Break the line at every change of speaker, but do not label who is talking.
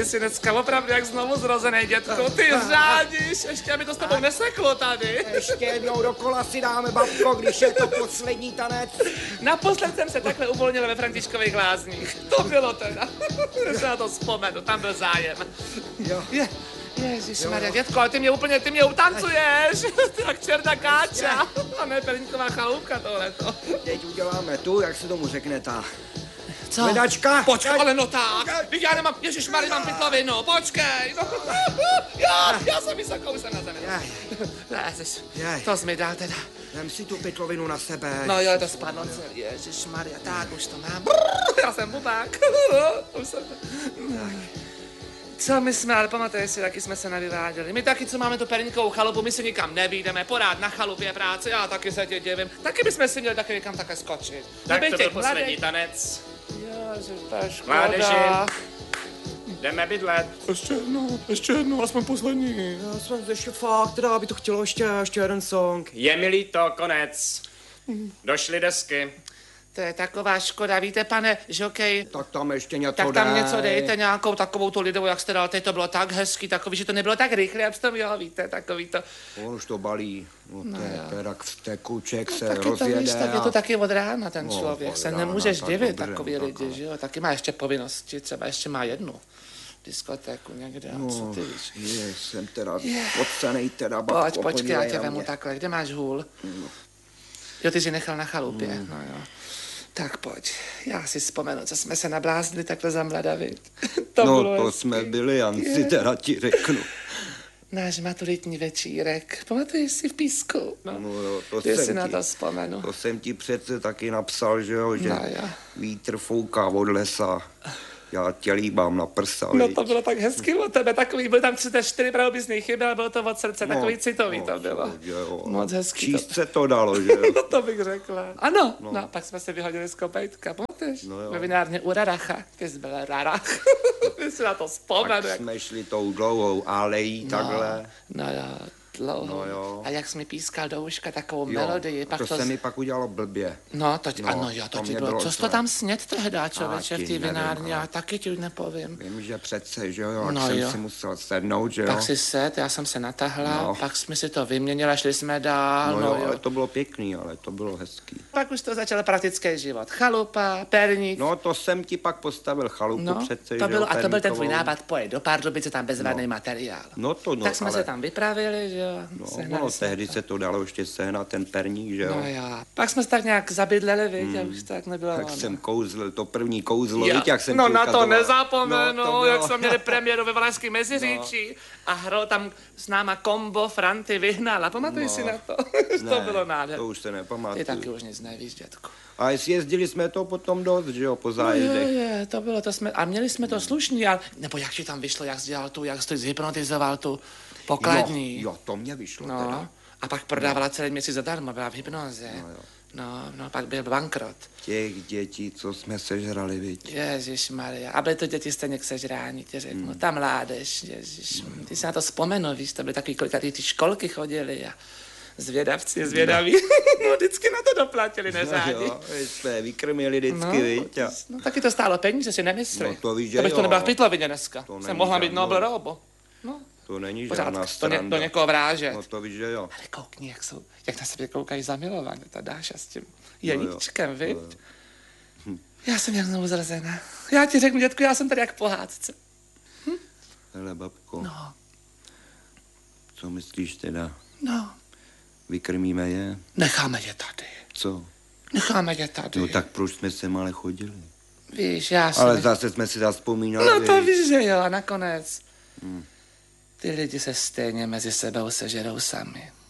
Ty jsi dneska opravdu jak znovu zrozený, dětku. Ty řádíš, ještě aby to s tebou neseklo tady.
Ještě jednou dokola si dáme, babko, když je to poslední tanec.
Naposled jsem se takhle uvolnil ve Františkových lázních. To bylo teda. Se na to vzpomenu, tam byl zájem.
Jo.
Ježišmarja, dětko, ale ty mě utancuješ. Jak čerta káča. A ne Perníková chalupka tohleto.
Teď uděláme tu, jak se tomu řekne ta...
Co?
Hledačka.
Počkej, ale no tak. Já nemám, ježišmarja, mám pytlovinu, počkej. No. Já jsem vysoko, už jsem na zemi. Ježiš, to jsi mi dal teda.
Vem si tu pytlovinu na sebe.
No jo, to spadlo celý, ježišmarja, tak už to mám. Já jsem bubák. Už jsem... Co my jsme, ale pamatuješ si, taky jsme se nevyváděli. My taky, co máme tu Perníkovou chalupu, my si nikam nevyjdeme, porád na chalupě práce, já taky se tě divím. Taky bychom si měli taky někam takhle skočit.
Tak to byl poslední tanec.
Ježiš, to je škoda.
Mládeži, jdeme bydlet.
Ještě jednou, aspoň poslední.
Já jsem ještě fakt, teda by to chtělo ještě jeden song.
Je mi líto, konec. Došly desky.
To je taková škoda, víte, pane žokej.
Tak tam ještě něco
Tak tam něco dejte, nějakou takovou tu lidovou, jak jste dal, teď to bylo tak hezký, takový, že to nebylo tak rychle, jak jste měla, víte, takový to.
On už to balí, teda tekuček se
Taky
rozjede.
to víš, tak je to taky od rána ten
No,
člověk,
od
se
rána,
nemůžeš
tak
divit,
dobře,
takový
tak
lidi,
ale.
že jo, taky má ještě povinnosti, třeba ještě má jednu diskotéku někde, a co ty víš.
Jsem teda podcenej, teda babko.
Počkej, já tě
podívej na
vemu
mě.
takhle, kde máš hůl? Jo, ty jsi nechal na chalupě, no jo. Tak pojď, já si vzpomenu, co jsme se nabláznili takhle za mlada, viď? To
No
bylo
to
hezký.
jsme byli, Janci, teda ti řeknu.
Náš maturitní večírek, pamatuješ si v Písku? No
jo, to
ty
jsem
si na
ti-
to vzpomenu.
To jsem ti přece taky napsal, že jo, že
No jo.
vítr fouká od lesa, já tě líbám na prsa,
No
viď?
to bylo tak hezký od tebe, takový, byl tam 34 pravopisných chyb, ale bylo to od srdce, takový citový to bylo.
Jo,
Moc hezký
číst se to dalo, že jo?
No to bych řekla. Ano, no pak jsme se vyhodili z kopejtka, pamatuješ?
No jo.
Ve vinárně u Raracha, ty jsi byl Rarach. Ty si na to vzpomenu.
Tak jsme šli tou dlouhou alejí takhle.
No jo, dlouho.
No jo.
A jak jsi mi pískal do uška takovou
Jo,
melodii, pak
to se mi pak udělalo blbě.
No,
No,
ano, jo, to
to
ti
mě
bylo.
bylo
Co jsi to
zle.
tam sněd tehda, člověče,
ti
v té
nevím,
vinárně,
ale-
já taky ti nepovím.
Vím, že přece, že jo, jak
No
jsem
jo.
si musel sednout, že jo?
Pak si set, já jsem se natahla,
No.
pak jsme si to vyměnili a šli jsme dál,
No jo, ale to bylo pěkný, ale to bylo hezký.
Pak už to začal praktický život. Chalupa, perník.
No to jsem ti pak postavil chalupu
No,
přece,
to
že jo,
bylo, a to byl ten tvůj
perníkovou.
nápad, pojet do Pardubice, tam bezvadný materiál.
No to no,
Tak jsme
ale...
se tam vypravili, že jo.
No,
sehnali
ono
jsme
tehdy
to.
se to dalo ještě sehnat, ten perník, že jo?
No jo. Pak jsme se tak nějak zabydleli, viď, a už to tak nebylo
Jak
ono.
jsem kouzlil, to první kouzlo,
Jo.
víš, jak jsem
no
ti
na to
ukazoval.
nezapomenu,
No, to
jak
bylo.
jsme měli premiéru ve Valašském Meziříčí a hrál tam s náma kombo Franty Vyhnala. Pamatuješ si na to? To
Ne,
bylo nádherné.
to už se
Ty
nepamatuju.
taky už nic nevíš, dětku.
A jezdili jsme to potom dost, že jo, po
No
zájezdech.
je, to bylo, to jsme, a měli jsme to slušný, ale, nebo jak ti tam vyšlo, jak jsi dělal tu, jak jsi to zhypnotizoval tu pokladní.
Jo, to mě vyšlo
No,
teda.
a pak prodávala celý měsíc zadarmo, byla v hypnoze. No, pak byl bankrot.
Těch dětí, co jsme sežrali, viď.
Ježišmarja, a byly to děti stejně k sežrání, ti řeknu. Ta mládež, ježiš, ty si na to vzpomenu, víš, to byly takový, kolikatý ty školky chodili a zvědaví. No, vždycky na to doplatili, neřádi.
No, jo, jsme vykrmili vždycky, viď. A...
No, taky to stálo peníze, si nemyslí.
No, to víš, že
to bych
jo.
to nebyla v pytlovině dneska.
To
Jsem
není
mohla být
žádnou-
Nobel Robo. No,
To není
pořád
žádná
to
stranda.
někoho vrážet.
No to víš, že jo.
Ale koukni, jak na sebe koukají zamilovaně, ta Dáša s tím Jeníčkem, viď? Já jsem jak znovu zrozená. Já ti řeknu, dětku, já jsem tady jak pohádce.
Hele, babko,
No,
co myslíš teda?
no,
Vykrmíme je?
necháme je tady.
Co?
Necháme je tady.
No tak proč jsme sem ale chodili?
Víš, já jsem...
Ale zase jsme si zazpomínali.
No to
viď.
víš, že jo, a nakonec ty lidi se stejně mezi sebou sežerou sami.